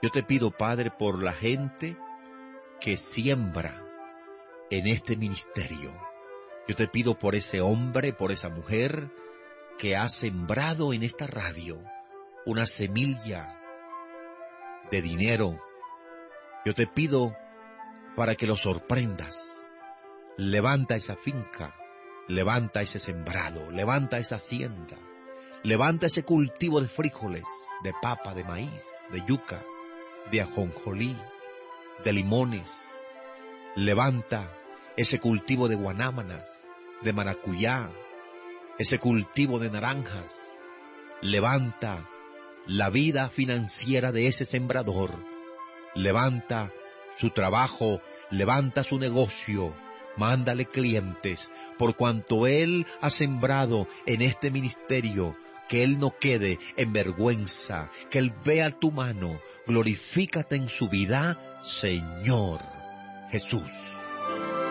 Yo te pido, Padre, por la gente que siembra en este ministerio. Yo te pido por ese hombre, por esa mujer que ha sembrado en esta radio una semilla de dinero. Yo te pido para que lo sorprendas. Levanta esa finca, levanta ese sembrado, levanta esa hacienda, levanta ese cultivo de frijoles, de papa, de maíz, de yuca, de ajonjolí, de limones. Levanta ese cultivo de guanábanas, de maracuyá, ese cultivo de naranjas. Levanta la vida financiera de ese sembrador. Levanta su trabajo, levanta su negocio, mándale clientes, por cuanto él ha sembrado en este ministerio. Que él no quede en vergüenza, que él vea tu mano. Glorifícate en su vida, Señor Jesús.